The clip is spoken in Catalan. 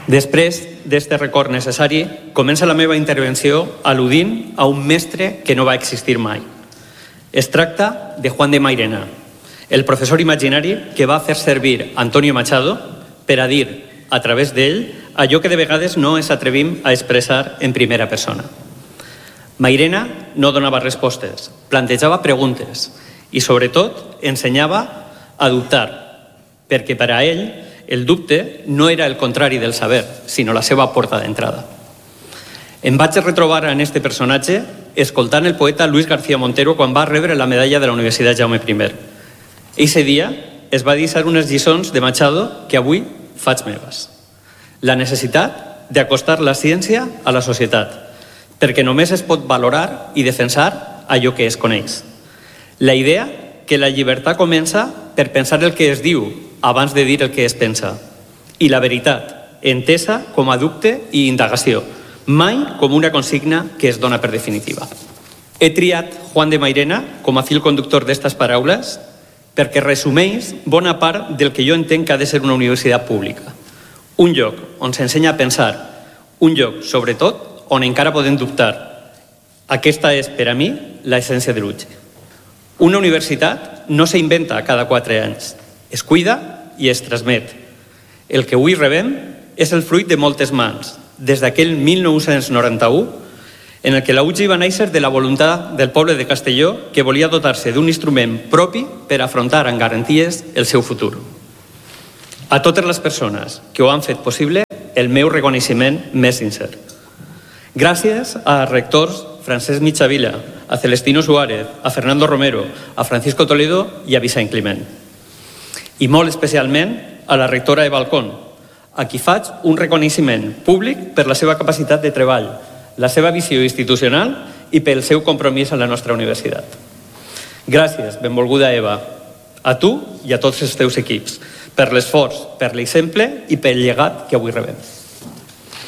Després d'este record necessari, comença la meva intervenció al·ludint a un mestre que no va existir mai. Es tracta de Juan de Mairena, el professor imaginari que va fer servir Antonio Machado per a dir, a través d'ell, allò que de vegades no ens atrevim a expressar en primera persona. Mairena no donava respostes, plantejava preguntes i, sobretot, ensenyava a dubtar, perquè per a ell el dubte no era el contrari del saber, sinó la seva porta d'entrada. Em vaig retrobar en este personatge escoltant el poeta Luis García Montero quan va rebre la medalla de la Universitat Jaume I. Eixe dia es va deixar unes lliçons de Machado que avui faig meves. La necessitat d'acostar la ciència a la societat, perquè només es pot valorar i defensar allò que es coneix. La idea que la llibertat comença per pensar el que es diu abans de dir el que es pensa. I la veritat, entesa com a dubte i indagació, mai com una consigna que es dona per definitiva. He triat Juan de Mairena com a fil conductor d'estes paraules perquè resumeix bona part del que jo entenc que ha de ser una universitat pública. Un lloc on s'ensenya a pensar, un lloc, sobretot, on encara podem dubtar. Aquesta és, per a mi, l'essència de l'UGE. Una universitat no s'inventa cada 4 anys, es cuida i es transmet. El que avui rebem és el fruit de moltes mans, des d'aquell 1991, en el que la UGE va néixer de la voluntat del poble de Castelló que volia dotar-se d'un instrument propi per afrontar amb garanties el seu futur. A totes les persones que ho han fet possible, el meu reconeixement més sincer. Gràcies a rectors Francesc Mitjavila, a Celestino Suárez, a Fernando Romero, a Francisco Toledo i a Vicent Climent. I molt especialment a la rectora Eva Alcón, a qui faig un reconeixement públic per la seva capacitat de treball, la seva visió institucional i pel seu compromís a la nostra universitat. Gràcies, benvolguda Eva, a tu i a tots els teus equips, per l'esforç, per l'exemple i pel llegat que avui rebem.